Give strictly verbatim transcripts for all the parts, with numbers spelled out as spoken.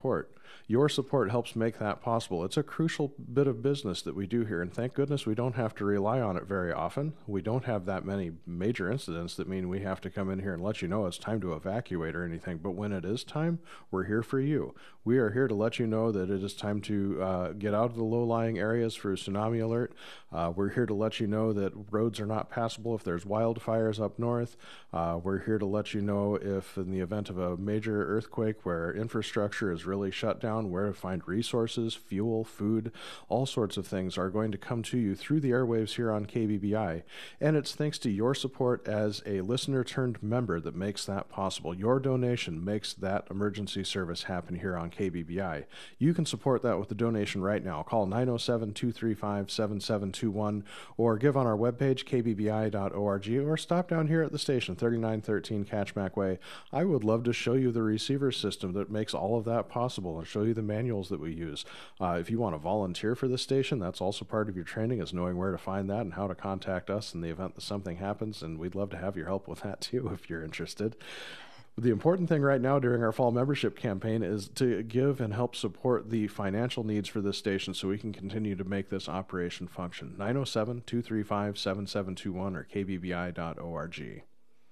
support. Your support helps make that possible. It's a crucial bit of business that we do here, and thank goodness we don't have to rely on it very often. We don't have that many major incidents that mean we have to come in here and let you know it's time to evacuate or anything, but when it is time, we're here for you. We are here to let you know that it is time to uh, get out of the low-lying areas for a tsunami alert. Uh, we're here to let you know that roads are not passable if there's wildfires up north. Uh, we're here to let you know if in the event of a major earthquake where infrastructure is really shut down, where to find resources, fuel, food, all sorts of things are going to come to you through the airwaves here on K B B I. And it's thanks to your support as a listener turned member that makes that possible. Your donation makes that emergency service happen here on K B B I. You can support that with a donation right now. Call nine oh seven, two three five, seven seven two one or give on our webpage, k b b i dot org, or stop down here at the station, thirty-nine thirteen Catchmack Way. I would love to show you the receiver system that makes all of that possible and show you the manuals that we use. Uh, if you want to volunteer for this station, that's also part of your training, is knowing where to find that and how to contact us in the event that something happens, and we'd love to have your help with that too if you're interested. The important thing right now during our fall membership campaign is to give and help support the financial needs for this station so we can continue to make this operation function. nine oh seven, two three five, seven seven two one or k b b i dot org.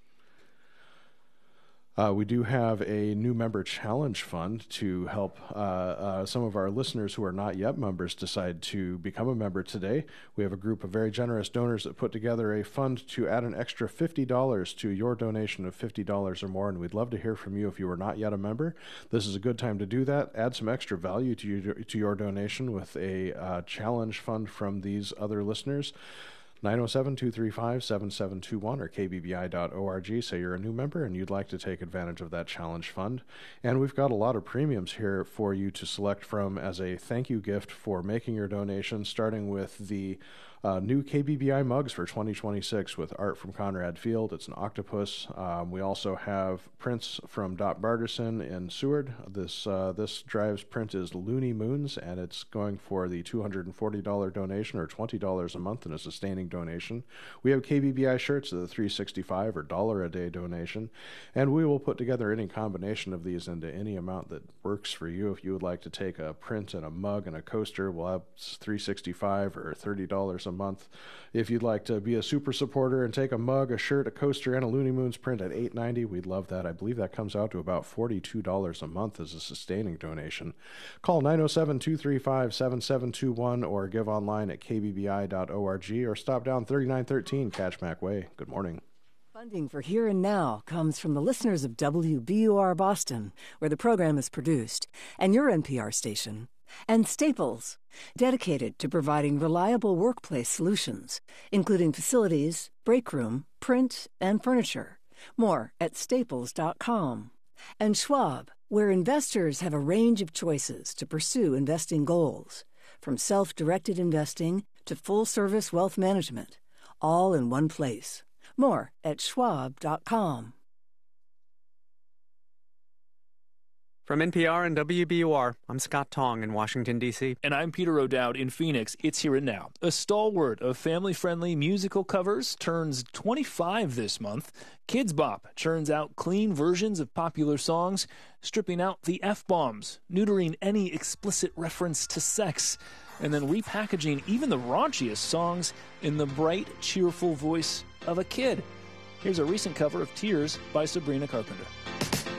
Uh, we do have a new member challenge fund to help uh, uh, some of our listeners who are not yet members decide to become a member today. We have a group of very generous donors that put together a fund to add an extra fifty dollars to your donation of fifty dollars or more, and we'd love to hear from you if you are not yet a member. This is a good time to do that. Add some extra value to your, to your donation with a uh, challenge fund from these other listeners. nine oh seven, two three five, seven seven two one or k b b i dot org. Say you're a new member and you'd like to take advantage of that challenge fund. And we've got a lot of premiums here for you to select from as a thank you gift for making your donation, starting with the Uh, new K B B I mugs for twenty twenty-six with art from Conrad Field. It's an octopus. Um, we also have prints from Dot Barterson in Seward. This uh, this drive's print is Looney Moons, and it's going for the two hundred forty dollars donation or twenty dollars a month in a sustaining donation. We have K B B I shirts at the three hundred sixty-five dollars or dollar a day donation, and we will put together any combination of these into any amount that works for you. If you would like to take a print and a mug and a coaster, we'll have three hundred sixty-five dollars or thirty dollars a month. If you'd like to be a super supporter and take a mug, a shirt, a coaster, and a Looney Moons print at eight dollars and ninety cents, we'd love that. I believe that comes out to about forty-two dollars a month as a sustaining donation. Call nine oh seven, two three five, seven seven two one or give online at k b b i dot org or stop down thirty-nine thirteen Catchmack Way. Good morning. Funding for Here and Now comes from the listeners of W B U R Boston, where the program is produced, and your N P R station. And Staples, dedicated to providing reliable workplace solutions, including facilities, break room, print, and furniture. More at staples dot com. And Schwab, where investors have a range of choices to pursue investing goals, from self-directed investing to full-service wealth management, all in one place. More at schwab dot com. From N P R and W B U R, I'm Scott Tong in Washington, D C And I'm Peter O'Dowd in Phoenix. It's Here and Now. A stalwart of family-friendly musical covers turns twenty-five this month. Kids Bop churns out clean versions of popular songs, stripping out the F-bombs, neutering any explicit reference to sex, and then repackaging even the raunchiest songs in the bright, cheerful voice of a kid. Here's a recent cover of Tears by Sabrina Carpenter.